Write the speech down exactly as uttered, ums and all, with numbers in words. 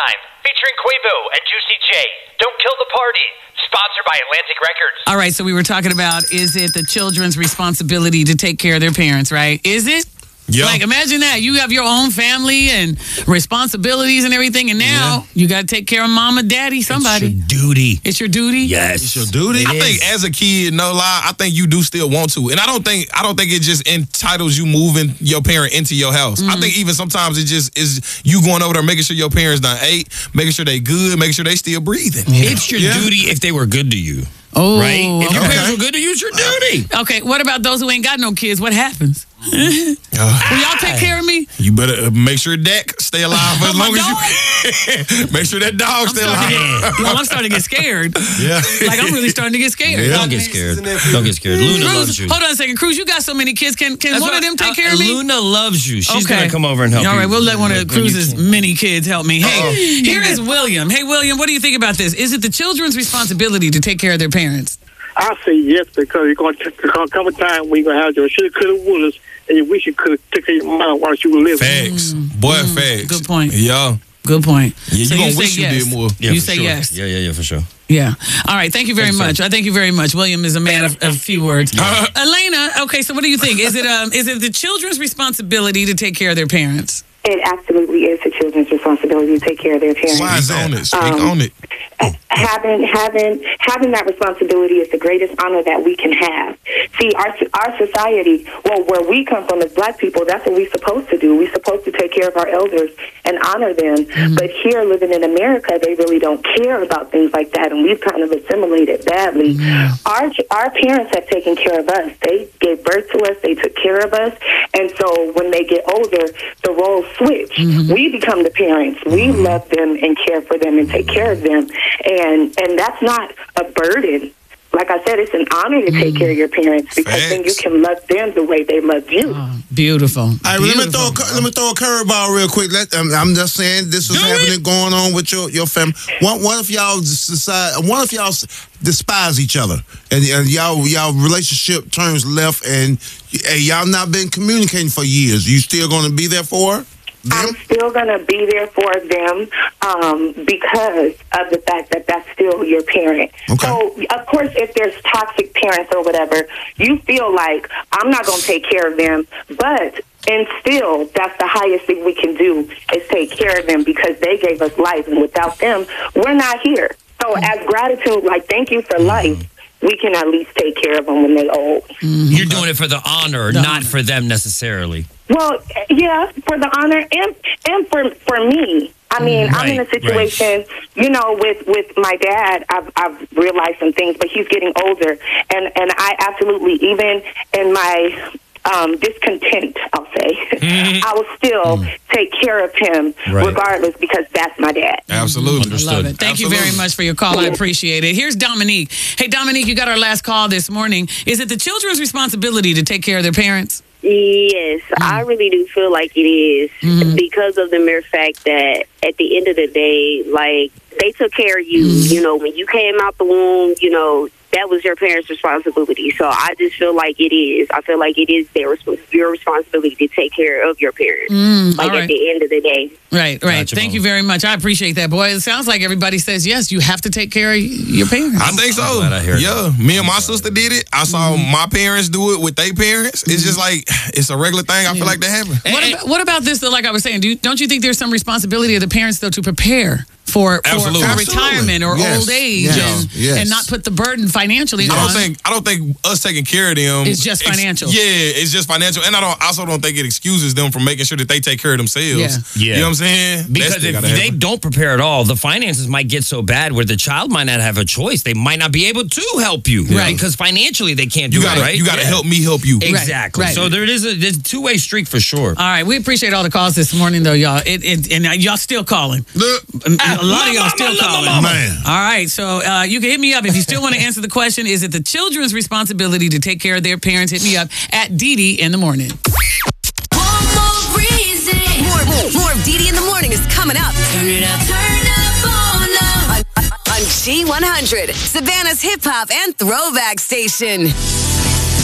Time, featuring Quavo and Juicy J. Don't Kill the Party, sponsored by Atlantic Records. All right, so we were talking about, is it the children's responsibility to take care of their parents, right? Is it? Yeah. Like, imagine that. You have your own family and responsibilities and everything, and now yeah. you got to take care of mama, daddy, somebody. It's your duty. It's your duty? Yes. It's your duty. It I is. think as a kid, no lie, I think you do still want to. And I don't think I don't think it just entitles you moving your parent into your house. Mm-hmm. I think even sometimes it just is you going over there making sure your parents done ate, making sure they good, making sure they still breathing. Yeah. It's your yeah. duty if they were good to you. Oh, right? If your okay. parents were good to you, it's your duty. Okay, what about those who ain't got no kids? What happens? uh, Will y'all take care of me? You better make sure Dak stay alive for as long as you make sure that dog I'm stay alive. Get, well, I'm starting to get scared. Yeah. Like, I'm really starting to get scared. Yeah. Don't get scared. Don't get scared. Luna Cruz, loves you. Hold on a second. Cruz, you got so many kids. Can can That's one what, of them take uh, care of me? Luna loves you. She's okay. going to come over and help you. All right, we'll let one of Cruz's many kids help me. Hey, Uh-oh. here is William. Hey, William, what do you think about this? Is it the children's responsibility to take care of their parents? I say yes, because you're going to come a time when you're going to have your shoulda, coulda, wouldas, and you wish you could have taken your mom while she was living. Facts. Mm. Boy, mm. facts. Good point. Yeah. Good point. Yeah, so you going you to wish yes. you did more. Yeah, you for say sure. yes. Yeah, yeah, yeah, for sure. Yeah. All right. Thank you very Thanks, much. sir. I thank you very much. William is a man of a few words. Uh, Elena, okay, so what do you think? Is it um is it the children's responsibility to take care of their parents? It absolutely is the children's responsibility to take care of their parents. Why is on it? Speak um, on it. Having having having that responsibility is the greatest honor that we can have. See, our our society, well, where we come from as Black people, that's what we're supposed to do. We're supposed to take care of our elders and honor them. Mm-hmm. But here, living in America, they really don't care about things like that, and we've kind of assimilated badly. Mm-hmm. Our our parents have taken care of us. They gave birth to us. They took care of us, and so when they get older, the roles switch. Mm-hmm. We become the parents. We mm-hmm. love them and care for them and take care of them. And and that's not a burden. Like I said, it's an honor to take mm. care of your parents because Facts. then you can love them the way they love you. Oh, beautiful. All right, beautiful. let me throw a, let me throw a curveball real quick. Let, um, I'm just saying this is Do happening, it. going on with your, your family. What, what if y'all decide? What if y'all despise each other and, and y'all y'all relationship turns left and hey, y'all not been communicating for years? You still going to be there for her? I'm still going to be there for them um, because of the fact that that's still your parent. Okay. So, of course, if there's toxic parents or whatever, you feel like I'm not going to take care of them, but and still, that's the highest thing we can do is take care of them because they gave us life, and without them, we're not here. So, as gratitude, like, thank you for life, we can at least take care of them when they're old. Mm-hmm. You're doing it for the honor, The not honor. for them necessarily. Well, yeah, for the honor and and for for me. I mean, right, I'm in a situation, right. you know, with, with my dad, I've I've realized some things, but he's getting older, and and I absolutely, even in my um, discontent, I'll say, mm-hmm. I will still mm. take care of him right. regardless because that's my dad. Absolutely. Understood. I love it. Thank Absolutely. you very much for your call. I appreciate it. Here's Dominique. Hey, Dominique, you got our last call this morning. Is it the children's responsibility to take care of their parents? Yes, mm. I really do feel like it is mm. because of the mere fact that at the end of the day, like, they took care of you. Mm. You know, when you came out the womb, you know, that was your parents' responsibility. So I just feel like it is. I feel like it is their your responsibility to take care of your parents. Mm, like right. at the end of the day. Right, right. Gotcha, Thank Mom. you very much. I appreciate that, boy. It sounds like everybody says yes. You have to take care of your parents. I think so. I'm glad I hear yeah, that. me and my sister did it. I saw Mm-hmm. my parents do it with their parents. It's just like it's a regular thing. I feel like that happens. What about, what about this, though, like I was saying, do you, don't you think there's some responsibility of the parents, though, to prepare for, for, Absolutely. for Absolutely. retirement or Yes. old age Yes. and, Yes. and not put the burden financially I on? don't think I don't think us taking care of them It's just financial. yeah, it's just financial, and I don't also don't think it excuses them from making sure that they take care of themselves. Yeah. Yeah. You know what I'm saying? Because That's if gotta they happen. don't prepare at all, the finances might get so bad where the child might not have a choice. They might not be able to help you, Right. Because financially they can't do you gotta it, right? you gotta Yeah. help me help you. Exactly. Right, right. So there is a, there's a two-way street for sure. All right, we appreciate all the calls this morning, though, y'all. It, it, and uh, y'all still calling. Look, A lot of y'all still calling. man. All right, so uh, you can hit me up if you still want to answer the question. Is it the children's responsibility to take care of their parents? Hit me up at Dee Dee in the morning. One more reason. More, more, more of Dee Dee in the morning is coming up. Turn it up. Turn up on up. On, on G one hundred, Savannah's hip hop and throwback station.